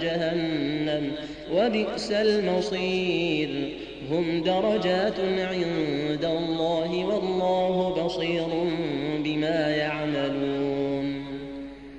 جهنم وبئس المصير هم درجات عند الله والله بصير بما